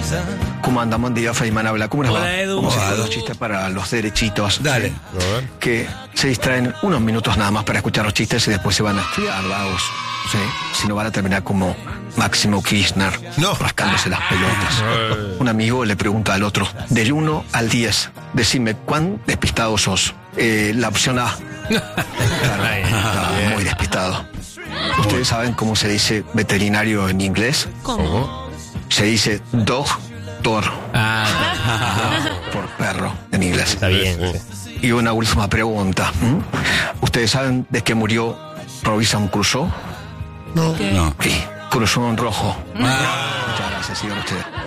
¿Cómo andamos? Día Feynman habla. ¿Cómo les va? Hola, Edu. Vamos a hacer dos chistes para los derechitos. Dale. Que se distraen unos minutos nada más para escuchar los chistes y después se van a estudiar, vagos. ¿Sí? Si no van a terminar como Máximo Kirchner, No. rascándose las pelotas. Un amigo le pregunta al otro, del 1 al 10, decime, ¿cuán despistado sos? La opción A. Claro, estaba muy despistado. ¿Ustedes saben cómo se dice veterinario en inglés? ¿Cómo? Se dice doctor, Ah, por perro en inglés. está bien. Y una última pregunta. ¿Ustedes saben de qué murió Robinson Crusoe? No. ¿Qué? No. Sí, cruzó en rojo. Muchas gracias, señor usted.